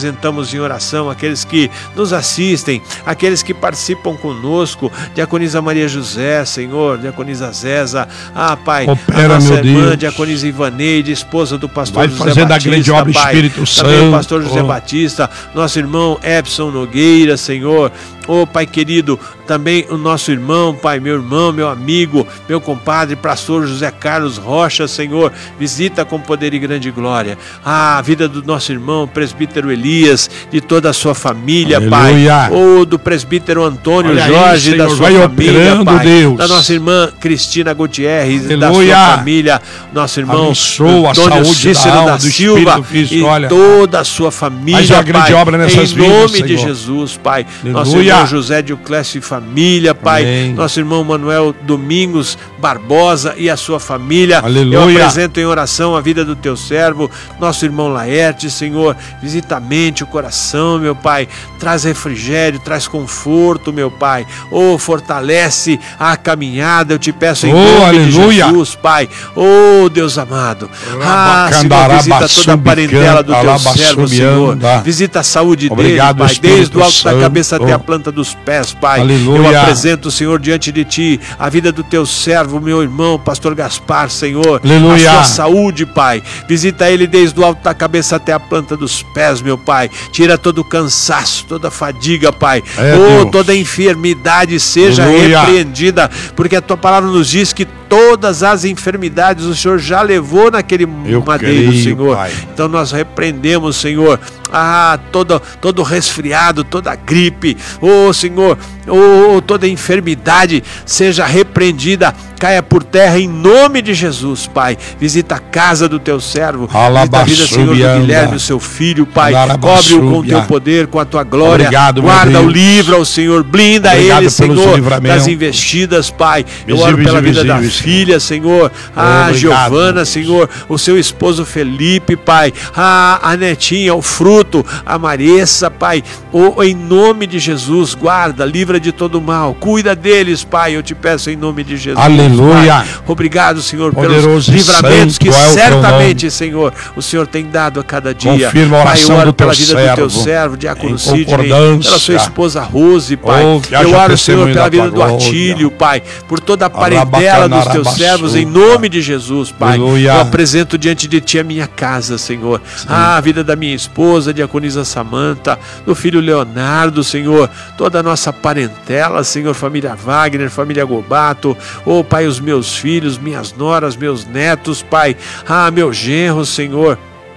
apresentamos em oração, aqueles que nos assistem, aqueles que participam conosco, Diaconisa Maria José, Senhor, Diaconisa Zéza, Pai, opera, a nossa meu irmã, Deus. Diaconisa Ivaneide, esposa do pastor Vai José fazendo Batista, a grande obra, Pai, Espírito Santo. também o pastor José Batista, nosso irmão Epson Nogueira, Senhor, Pai querido, também o nosso irmão, Pai, meu amigo, meu compadre, pastor José Carlos Rocha, Senhor, visita com poder e grande glória a vida do nosso irmão, presbítero Elias, de toda a sua família, Aleluia. Pai, do presbítero Antônio Olha Jorge, aí, da Senhor, sua vai família, operando, Pai, Deus. da nossa irmã Cristina Gutierrez, Aleluia. da sua família, nosso irmão abençoa Antônio a saúde Cícero da alma, da do Silva Espírito físico, e olha. toda a sua família, Faz uma grande Pai, obra nessas em vidas, nome de Senhor. Jesus, Pai. Aleluia. Nosso irmão José Dioclésio e família, Pai. Amém. Nosso irmão Manuel Domingos Barbosa e a sua família. Aleluia. Eu apresento em oração a vida do teu servo, nosso irmão Laerte, Senhor. Visita a mente, o coração, meu Pai. Traz refrigério, traz conforto, meu Pai. Fortalece a caminhada, eu te peço em nome aleluia. de Jesus, Pai. Deus amado. Senhor, visita toda a parentela do teu servo, Senhor. Visita a saúde dele, Pai, Espírito desde o alto Santo. da cabeça até a planta dos pés, Pai. Aleluia. Eu apresento, Senhor, diante de ti a vida do teu servo, meu irmão, pastor Gaspar, Senhor. Aleluia. A sua saúde, Pai. Visita ele desde o alto da cabeça até a planta dos pés, meu Pai. Tira todo o cansaço, toda a fadiga, Pai. Deus. Toda a enfermidade seja Aleluia. repreendida, porque a tua palavra nos diz que todas as enfermidades o Senhor já levou naquele madeiro, creio, Senhor. Pai. Então nós repreendemos, Senhor, todo resfriado, toda gripe, Senhor, toda enfermidade seja repreendida, caia por terra em nome de Jesus, Pai. Visita a casa do teu servo, visita a vida, Senhor, do Guilherme, o seu filho, Pai. Cobre-o com o teu poder, com a tua glória. Obrigado, guarda-o, livra-o, Senhor, blinda obrigado ele, Senhor, livramento. das investidas, Pai. Eu Visível, oro pela vida invisível, da Senhor. filha, Senhor, Obrigado, Giovana, Deus. Senhor, o seu esposo Felipe, Pai, a netinha, o fruto, a Maressa, Pai, em nome de Jesus, guarda, livra de todo mal, cuida deles, Pai, eu te peço em nome de Jesus. Aleluia. Pai. Obrigado, Senhor, Poderoso pelos e livramentos santo que é o teu certamente, Senhor, o Senhor tem dado a cada dia. Confirma a Pai, oração eu oro do teu pela vida do teu servo, servo, Diácono em Sidney, concordância. pela sua esposa Rose, Pai. Que haja Eu oro, Senhor, testemunho pela da vida tua do glória. Atílio, Pai, por toda a parentela dos teus servos, em nome de Jesus, Pai. Aleluia. Eu apresento diante de ti a minha casa, Senhor. A vida da minha esposa, Diaconisa Samanta, do filho Leonardo, Senhor, toda a nossa parentela, Senhor, família Wagner, família Gobato, Pai, os meus filhos, minhas noras, meus netos, Pai, meu genro, Senhor.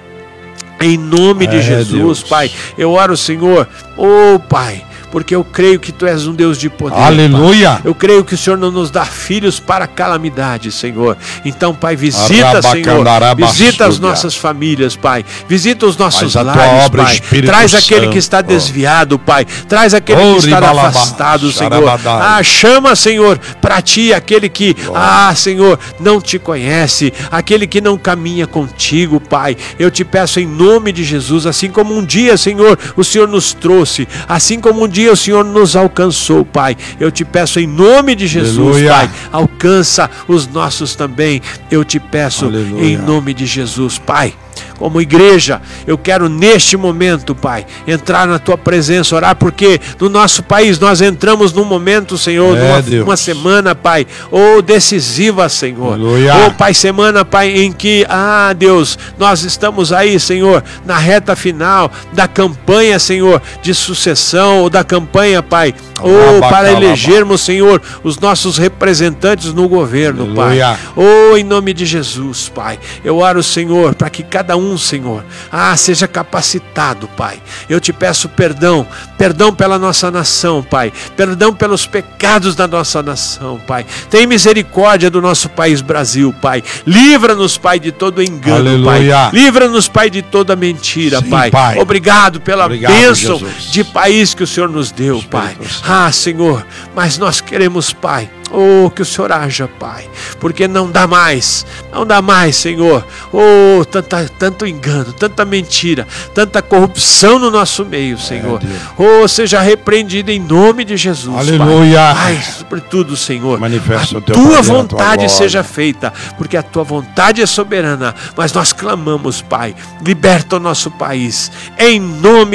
Em nome de Jesus, Deus. Pai, eu oro, Senhor, Pai, porque eu creio que Tu és um Deus de poder. Aleluia. Pai. Eu creio que o Senhor não nos dá filhos para calamidade, Senhor. Então, Pai, visita, Senhor, visita as nossas famílias, Pai. Visita os nossos lares, Pai. Espírito Traz aquele Santo. que está desviado, Pai. Traz aquele que está afastado, Senhor. Chama, Senhor, para Ti aquele que, Senhor, não Te conhece, aquele que não caminha contigo, Pai. Eu te peço em nome de Jesus, assim como um dia, Senhor, o Senhor nos trouxe, assim como um dia o Senhor nos alcançou, Pai. Eu te peço em nome de Jesus, Aleluia. Pai. Alcança os nossos também. Eu te peço Aleluia. em nome de Jesus, Pai. Como igreja, eu quero neste momento, Pai, entrar na Tua presença, orar, porque no nosso país nós entramos num momento, Senhor, uma semana, Pai, decisiva, Senhor. Aleluia. Pai, semana, Pai, em que, Deus, nós estamos aí, Senhor, na reta final da campanha, Senhor, de sucessão, ou da campanha, Pai, para elegermos, Senhor, os nossos representantes no governo, Aleluia. Pai. Em nome de Jesus, Pai, eu oro, Senhor, para que cada um, Senhor, seja capacitado, Pai. Eu te peço perdão pela nossa nação, Pai. Perdão pelos pecados da nossa nação, Pai. Tem misericórdia do nosso país Brasil, Pai. Livra-nos, Pai, de todo engano, Aleluia. Pai. Livra-nos, Pai, de toda mentira, Sim, Pai. Pai. Obrigado pela bênção Jesus. de país que o Senhor nos deu, Pai. Senhor, mas nós queremos, Pai, que o Senhor haja, Pai, porque não dá mais, Senhor, tanto engano, tanta mentira, tanta corrupção no nosso meio, Senhor. Seja repreendido em nome de Jesus, Aleluia. Pai, sobretudo, Senhor, Manifesta a o teu Tua poder, a tua vontade glória. seja feita, porque a Tua vontade é soberana, mas nós clamamos, Pai, liberta o nosso país, em nome